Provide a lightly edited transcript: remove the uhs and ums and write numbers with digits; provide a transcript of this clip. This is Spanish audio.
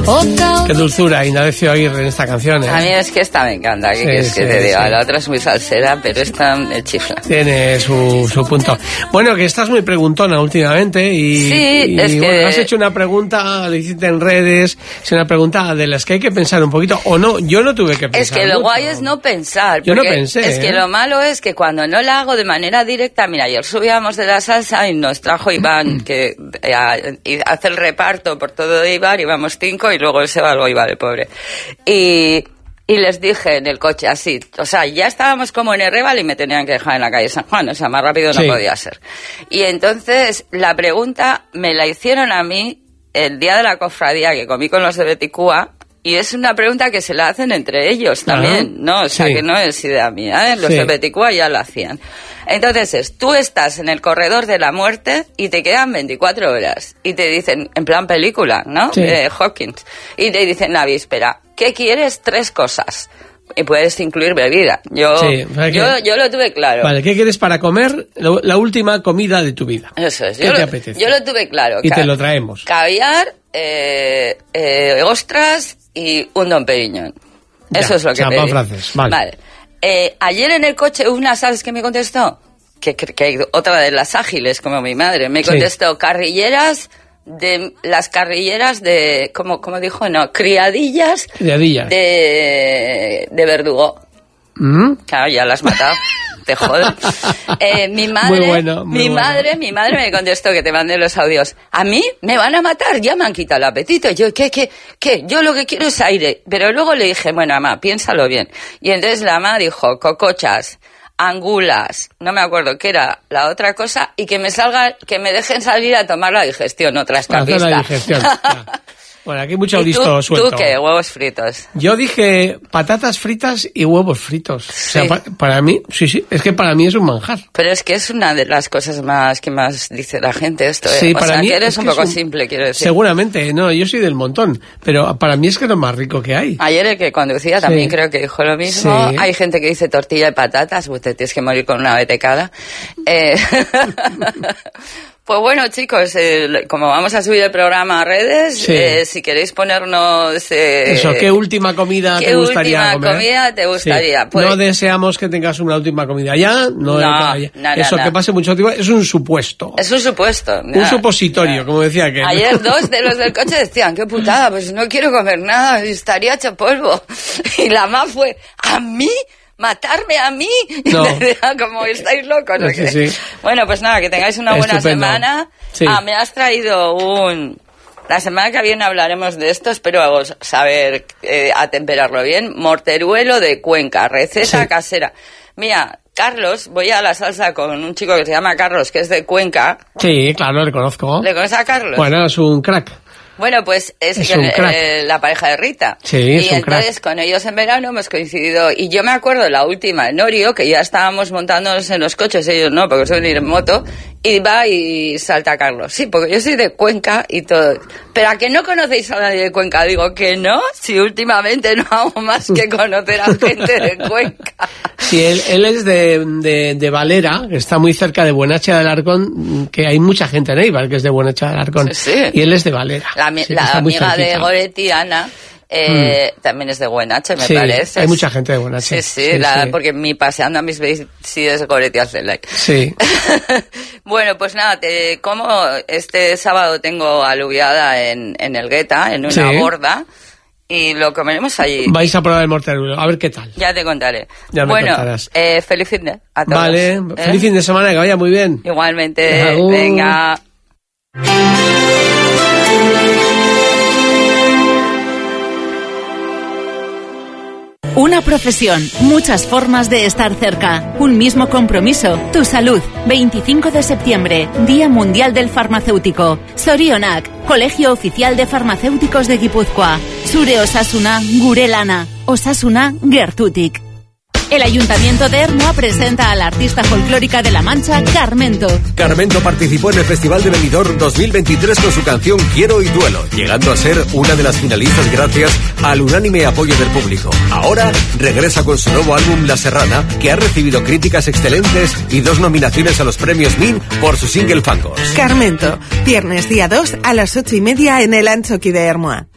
Qué dulzura, Indalecio Aguirre, en esta canción, ¿eh? A mí es que esta me encanta, ¿qué quieres que te diga? La otra es muy salsera, pero esta me chifla. Tiene su punto. Bueno, que estás muy preguntona últimamente y es que... bueno, has hecho una pregunta, lo hiciste en redes, es una pregunta de las que hay que pensar un poquito, o no, yo no tuve que pensar. Es que lo guay es no pensar. Yo no pensé. Es que lo malo es que cuando no la hago de manera directa, mira, ayer subíamos de la salsa y nos trajo Iván, que hace el reparto por todo Iván, íbamos 5 y luego él se va al Goibar, el pobre. Y les dije en el coche así, o sea, ya estábamos como en Herreval y me tenían que dejar en la calle San Juan, o sea, más rápido no podía ser. Y entonces la pregunta me la hicieron a mí el día de la cofradía que comí con los de Beticúa, y es una pregunta que se la hacen entre ellos también, ¿no? O sea, que no es idea mía, ¿eh? Los de Beticúa ya la hacían. Entonces, tú estás en el corredor de la muerte y te quedan 24 horas. Y te dicen, en plan película, ¿no? Hawkins. Y te dicen la víspera, ¿qué quieres? 3 cosas. Y puedes incluir bebida. Yo lo tuve claro. Vale, ¿qué quieres para comer? La última comida de tu vida. Eso es. ¿Qué te apetece? Yo lo tuve claro. Y te lo traemos. Caviar, ostras y un Dom Perignon. Eso es lo que pedí. Francés, vale. Ayer en el coche, ¿sabes qué me contestó? Que otra de las ágiles, como mi madre, me contestó carrilleras de como dijo, no, criadillas de Verdugo. Claro, ya las has matado. Te jodo. Mi madre me contestó, que te mandé los audios. A mí me van a matar, ya me han quitado el apetito. Yo, ¿qué? Yo lo que quiero es aire. Pero luego le dije, bueno, mamá, piénsalo bien. Y entonces la mamá dijo, cocochas, angulas, no me acuerdo qué era la otra cosa, y que me dejen salir a tomar la digestión, otra escapista. Hacer la digestión, Bueno, aquí hay mucho listo suelto. ¿Tú qué? ¿Huevos fritos? Yo dije patatas fritas y huevos fritos. Sí. O sea, para mí, sí, es que para mí es un manjar. Pero es que es una de las cosas que más dice la gente esto. Sí, para mí que eres un poco simple, quiero decir. Seguramente, no, yo soy del montón, pero para mí es que es lo más rico que hay. Ayer el que conducía también creo que dijo lo mismo. Sí. Hay gente que dice tortilla de patatas, pues te tienes que morir con una betecada. Pues bueno, chicos, como vamos a subir el programa a redes, si queréis ponernos... Eso, ¿qué última comida te gustaría comer? ¿Qué última comida te gustaría? Sí. No deseamos que tengas una última comida ya, no, que pase mucho tiempo, es un supuesto. Es un supuesto. Un supositorio, como decía aquel. Ayer 2 de los del coche decían, qué putada, pues no quiero comer nada, estaría hecho polvo. Y la mamá fue, ¿a mí? ¿Matarme a mí? No. Como estáis locos, ¿no? Sí. Bueno, pues nada, que tengáis una buena semana. Sí. Me has traído la semana que viene hablaremos de esto, espero saber atemperarlo bien. Morteruelo de Cuenca, receta casera. Mira, Carlos, voy a la salsa con un chico que se llama Carlos, que es de Cuenca. Sí, claro, le conozco. ¿Le conoces a Carlos? Bueno, es un crack. Bueno, pues es la pareja de Rita. Sí, y entonces con ellos en verano hemos coincidido. Y yo me acuerdo la última en Orio, que ya estábamos montándonos en los coches, ellos no, porque suelen ir en moto, y va y salta Carlos. Sí, porque yo soy de Cuenca y todo. Pero ¿a que no conocéis a nadie de Cuenca? Digo, ¿que no? Si últimamente no hago más que conocer a gente de Cuenca. Sí, él es de Valera, que está muy cerca de Buenacha del Arcón, que hay mucha gente en Eibar que es de Buenacha del Arcón. Sí. Y él es de Valera. La amiga de Goretti, Ana, también es de Buenache, me parece. Hay mucha gente de Buenache. Sí, porque mi paseando a mis veces sí es Goretti hace like. Sí. Bueno, pues nada, como este sábado tengo aluviada en Elgueta, en una borda, y lo comeremos allí. Vais a probar el morteruelo, a ver qué tal. Ya te contaré. Ya me contarás. Feliz fin de a todos. Vale, feliz fin de semana, que vaya muy bien. Igualmente, venga. Una profesión, muchas formas de estar cerca, un mismo compromiso, tu salud. 25 de septiembre, Día Mundial del Farmacéutico. Zorionak, Colegio Oficial de Farmacéuticos de Guipúzcoa. Zure Osasuna, gure lana. Osasuna, gertutik. El Ayuntamiento de Ermua presenta a la artista folclórica de La Mancha, Carmento. Carmento participó en el Festival de Benidorm 2023 con su canción Quiero y Duelo, llegando a ser una de las finalistas gracias al unánime apoyo del público. Ahora regresa con su nuevo álbum La Serrana, que ha recibido críticas excelentes y 2 nominaciones a los premios MIN por su single Fangos. Carmento, viernes día 2 a las 8:30 en el Antxoki de Ermua.